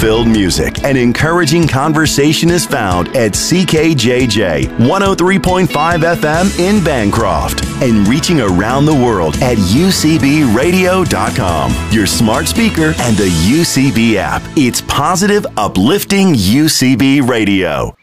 fun-filled music and encouraging conversation is found at CKJJ 103.5 FM in Bancroft and reaching around the world at UCBradio.com, your smart speaker and the UCB app. It's positive, uplifting UCB Radio.